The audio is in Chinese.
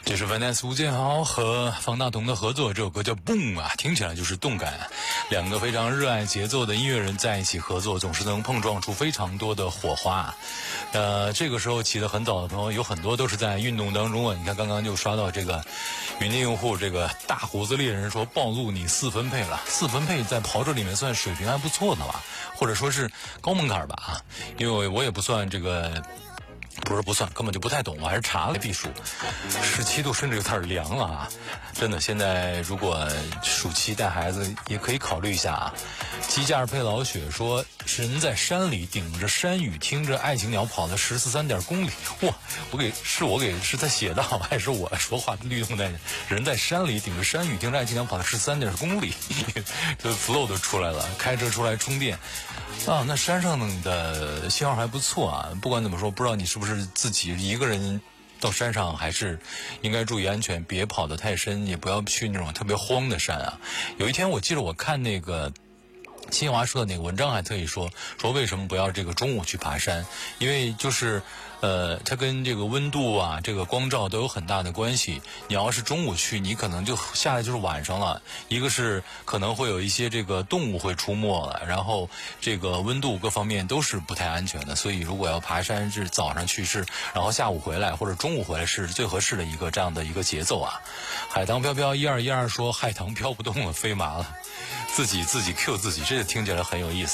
这是 Vanessa 吴建豪和方大同的合作，这首歌叫 Boom 啊，听起来就是动感。两个非常热爱节奏的音乐人在一起合作，总是能碰撞出非常多的火花。这个时候起得很早的朋友有很多都是在运动当中啊。你看刚刚就刷到这个云听用户这个大胡子猎人说暴露你4分配了，4分配在跑者里面算水平还不错的吧，或者说是高门槛吧啊，因为我也不算这个。不算，根本就不太懂，我还是查了避暑，17度甚至有点凉了啊！真的，现在如果暑期带孩子也可以考虑一下啊。机架配老雪说，人在山里顶着山雨，听着爱情鸟跑了14.3公里，哇！是他写到还是我说话律动在？人在山里顶着山雨，听着爱情鸟跑了14.3公里，这 flow 都出来了，开车出来充电啊！那山上的信号还不错啊，不管怎么说，不知道你是不是自己一个人到山上，还是应该注意安全，别跑得太深，也不要去那种特别荒的山啊。有一天我记得我看那个新华社的那个文章还特意说为什么不要这个中午去爬山，因为就是它跟这个温度啊这个光照都有很大的关系。你要是中午去，你可能就下来就是晚上了，一个是可能会有一些这个动物会出没了，然后这个温度各方面都是不太安全的，所以如果要爬山是早上去是，然后下午回来或者中午回来是最合适的一个这样的一个节奏啊。海棠飘飘1212说海棠飘不动了，飞麻了，自己 Q 自己，这个听起来很有意思。